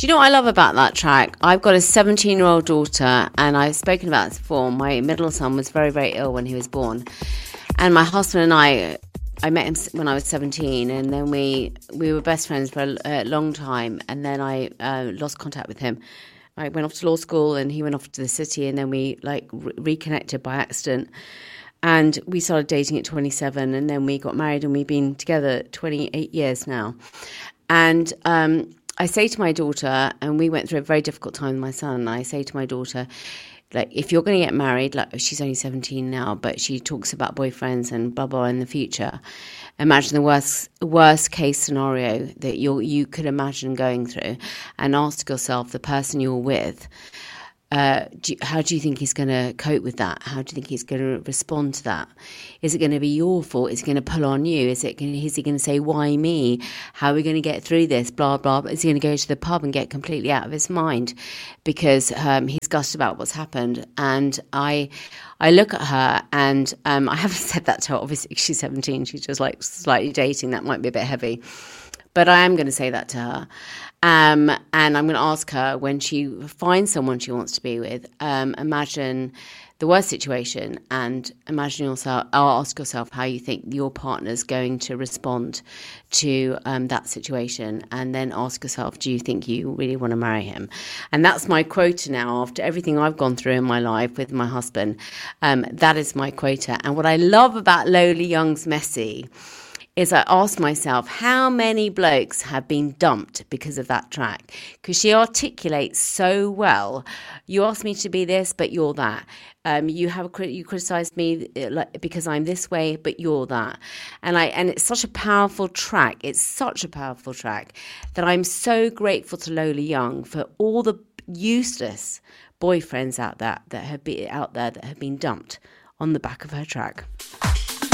Do you know what I love about that track? I've got a 17-year-old daughter, and I've spoken about this before. My middle son was very, very ill when he was born. And my husband and I met him when I was 17, and then we were best friends for a long time. And then I lost contact with him. I went off to law school, and he went off to the city, and then we reconnected by accident. And we started dating at 27, and then we got married, and we've been together 28 years now. And I say to my daughter, and we went through a very difficult time with my son, and I say to my daughter, like, if you're going to get married, like, she's only 17 now, but she talks about boyfriends and blah, blah in the future. Imagine the worst case scenario that you could imagine going through, and ask yourself, the person you're with, how do you think he's going to cope with that? How do you think he's going to respond to that? Is it going to be your fault? Is he going to pull on you? Is he going to say, why me? How are we going to get through this? Blah, blah. Is he going to go to the pub and get completely out of his mind because he's gutted about what's happened? And I look at her, and I haven't said that to her. Obviously, she's 17. She's just like slightly dating. That might be a bit heavy. But I am going to say that to her. And I'm going to ask her, when she finds someone she wants to be with, imagine the worst situation, and imagine yourself, or ask yourself how you think your partner's going to respond to that situation. And then ask yourself, do you think you really want to marry him? And that's my quota now, after everything I've gone through in my life with my husband. That is my quota. And what I love about Lola Young's Messy is I asked myself, how many blokes have been dumped because of that track? Because she articulates so well. You asked me to be this, but you're that. You criticised me because I'm this way, but you're that. And it's such a powerful track. It's such a powerful track that I'm so grateful to Lola Young for all the useless boyfriends that have been dumped on the back of her track.